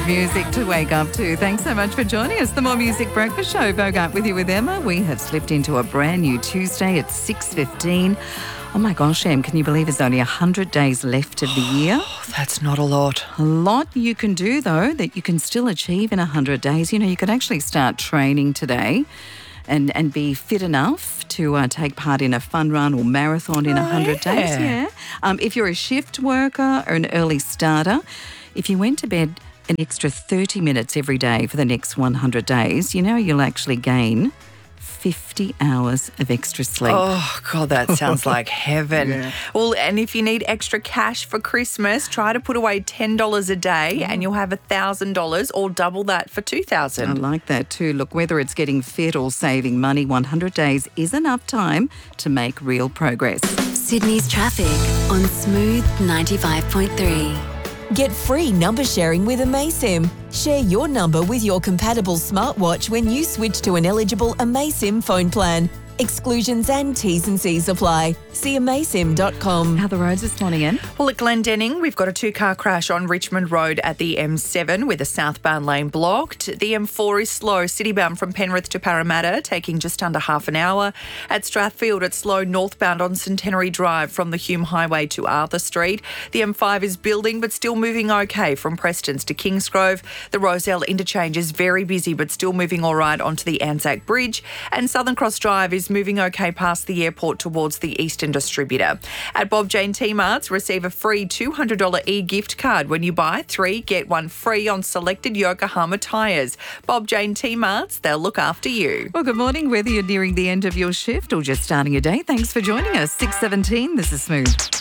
Music to wake up to. Thanks so much for joining us. The More Music Breakfast Show, Bogart with you with Emma. We have slipped into a brand new Tuesday at 6:15. Oh my gosh, Em, can you believe there's only 100 days left of the year? Oh, that's not a lot. A lot you can do, though, that you can still achieve in 100 days. You know, you could actually start training today and be fit enough to take part in a fun run or marathon in 100 days. Yeah. If you're a shift worker or an early starter, if you went to bed an extra 30 minutes every day for the next 100 days, you know you'll actually gain 50 hours of extra sleep. Oh, God, that sounds like heaven. Well, and if you need extra cash for Christmas, try to put away $10 a day and you'll have $1,000 or double that for $2,000. I like that too. Look, whether it's getting fit or saving money, 100 days is enough time to make real progress. Sydney's traffic on Smooth 95.3. Get free number sharing with Amaysim. Share your number with your compatible smartwatch when you switch to an eligible Amaysim phone plan. Exclusions and T's and C's apply. See amaysim.com. How are the roads this morning, Anne? Well, at Glendenning, we've got a two-car crash on Richmond Road at the M7 with a southbound lane blocked. The M4 is slow, citybound from Penrith to Parramatta, taking just under half an hour. At Strathfield, it's slow northbound on Centenary Drive from the Hume Highway to Arthur Street. The M5 is building but still moving okay from Prestons to Kingsgrove. The Rozelle interchange is very busy but still moving all right onto the Anzac Bridge. And Southern Cross Drive is moving okay past the airport towards the Eastern Distributor. At Bob Jane T-Marts, receive a free $200 e-gift card when you buy 3, get 1 free on selected Yokohama tyres. Bob Jane T-Marts, they'll look after you. Well, good morning, whether you're nearing the end of your shift or just starting your day. Thanks for joining us. 6:17, this is Smooth.